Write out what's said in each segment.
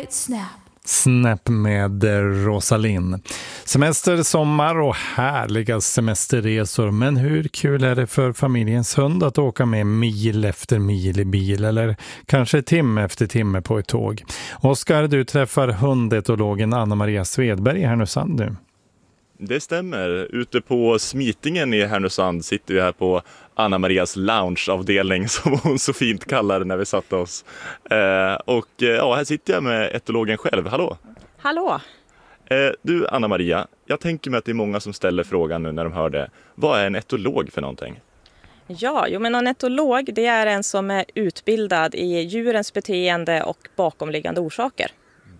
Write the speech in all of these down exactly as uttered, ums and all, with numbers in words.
quiet snap. Snap med Rosalind. Semester, sommar och härliga semesterresor. Men hur kul är det för familjens hund att åka med mil efter mil i bil eller kanske timme efter timme på ett tåg? Oskar, du träffar hundetologen Anna-Maria Svedberg i Härnösand nu. Det stämmer. Ute på Smitingen i Härnösand sitter vi här på Anna-Marias loungeavdelning som hon så fint kallar när vi satte oss. Eh, och ja, här sitter jag med etologen själv. Hallå! Hallå! Eh, du Anna-Maria, jag tänker mig att det är många som ställer frågan nu när de hör det. Vad är en etolog för någonting? Ja, jo, men en etolog det är en som är utbildad i djurens beteende och bakomliggande orsaker.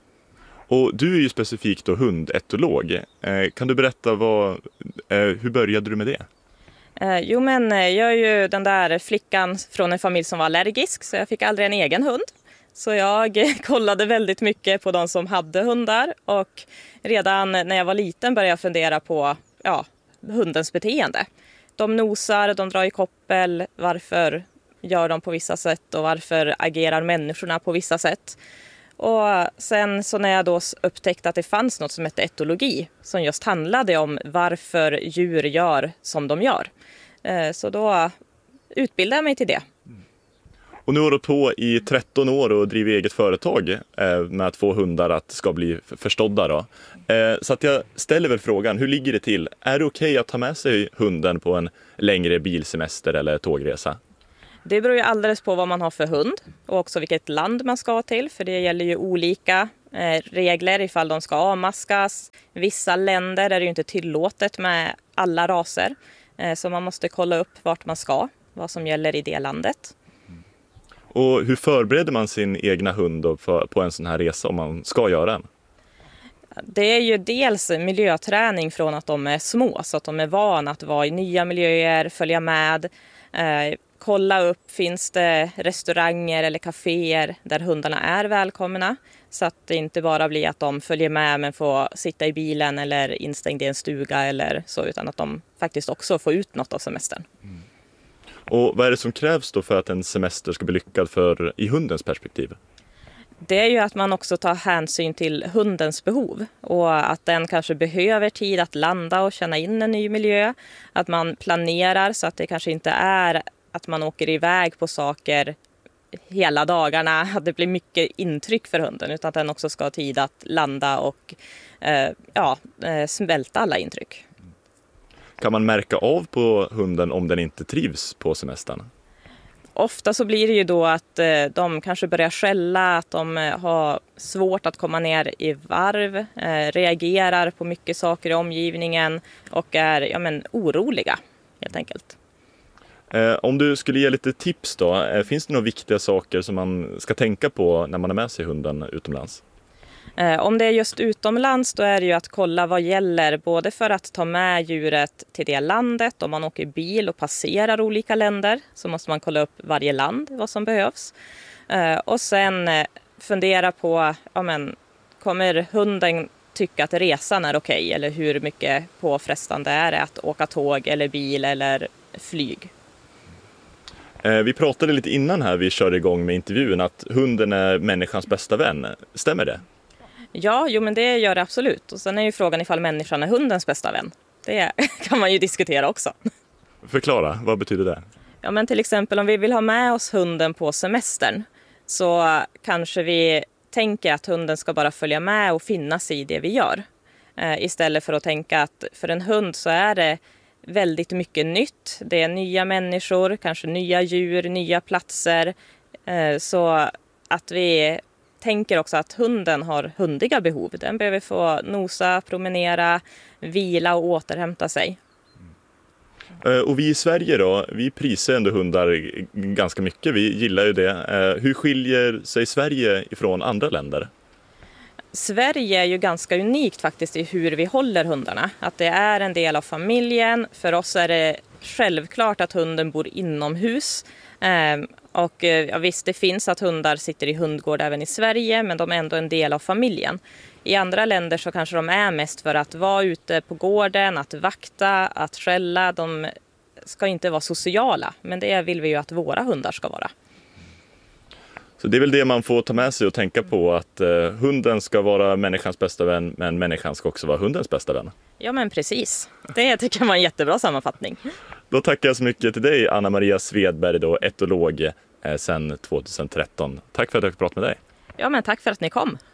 Och du är ju specifikt då hundetolog. Eh, kan du berätta vad, eh, hur började du med det? Eh, jo men jag är ju den där flickan från en familj som var allergisk så jag fick aldrig en egen hund. Så jag kollade väldigt mycket på de som hade hundar och redan när jag var liten började jag fundera på ja, hundens beteende. De nosar, de drar i koppel, varför gör de på vissa sätt och varför agerar människorna på vissa sätt. Och sen så när jag då upptäckte att det fanns något som hette etologi som just handlade om varför djur gör som de gör. Så då utbildade jag mig till det. Och nu har du på i tretton år och driver eget företag med att få hundar att ska bli förstådda då. Så att jag ställer väl frågan, hur ligger det till? Är det okej att ta med sig hunden på en längre bilsemester eller tågresa? Det beror ju alldeles på vad man har för hund och också vilket land man ska till. För det gäller ju olika eh, regler ifall de ska avmaskas. Vissa länder är det ju inte tillåtet med alla raser. Eh, så man måste kolla upp vart man ska, vad som gäller i det landet. Och hur förbereder man sin egna hund då för, på en sån här resa om man ska göra den? Det är ju dels miljöträning från att de är små så att de är vana att vara i nya miljöer, följa med. Eh, Kolla upp, finns det restauranger eller kaféer där hundarna är välkomna. Så att det inte bara blir att de följer med men får sitta i bilen eller instängd i en stuga eller så. Utan att de faktiskt också får ut något av semestern. Mm. Och vad är det som krävs då för att en semester ska bli lyckad för, i hundens perspektiv? Det är ju att man också tar hänsyn till hundens behov. Och att den kanske behöver tid att landa och känna in en ny miljö. Att man planerar så att det kanske inte är att man åker iväg på saker hela dagarna, att det blir mycket intryck för hunden utan att den också ska ha tid att landa och eh, ja, smälta alla intryck. Kan man märka av på hunden om den inte trivs på semestern? Ofta så blir det ju då att eh, de kanske börjar skälla, att de eh, har svårt att komma ner i varv, eh, reagerar på mycket saker i omgivningen och är ja, men, oroliga helt enkelt. Eh, om du skulle ge lite tips då, eh, finns det några viktiga saker som man ska tänka på när man är med sig hunden utomlands? Eh, om det är just utomlands då är det ju att kolla vad gäller både för att ta med djuret till det landet. Om man åker bil och passerar olika länder så måste man kolla upp varje land vad som behövs. Eh, och sen eh, fundera på, ja, men, kommer hunden tycka att resan är okej eller hur mycket påfrestande är det att åka tåg eller bil eller flyg? Vi pratade lite innan här vi körde igång med intervjun att hunden är människans bästa vän. Stämmer det? Ja, jo, men det gör det absolut. Och sen är ju frågan ifall människan är hundens bästa vän. Det kan man ju diskutera också. Förklara, vad betyder det? Ja, men till exempel om vi vill ha med oss hunden på semestern så kanske vi tänker att hunden ska bara följa med och finnas i det vi gör. Eh, istället för att tänka att för en hund så är det väldigt mycket nytt. Det är nya människor, kanske nya djur, nya platser. Så att vi tänker också att hunden har hundiga behov. Den behöver få nosa, promenera, vila och återhämta sig. Och vi i Sverige då, vi prisar ändå hundar ganska mycket. Vi gillar ju det. Hur skiljer sig Sverige ifrån andra länder? Sverige är ju ganska unikt faktiskt i hur vi håller hundarna. Att det är en del av familjen. För oss är det självklart att hunden bor inomhus. Ehm, och ja, visst, det finns att hundar sitter i hundgård även i Sverige, men de är ändå en del av familjen. I andra länder så kanske de är mest för att vara ute på gården, att vakta, att skälla. De ska inte vara sociala, men det vill vi ju att våra hundar ska vara. Så det är väl det man får ta med sig och tänka på, att eh, hunden ska vara människans bästa vän, men människan ska också vara hundens bästa vän. Ja, men precis. Det tycker jag var en jättebra sammanfattning. Då tackar jag så mycket till dig, Anna-Maria Svedberg, då, etolog eh, sedan tjugohundratretton. Tack för att jag fick prata med dig. Ja, men tack för att ni kom.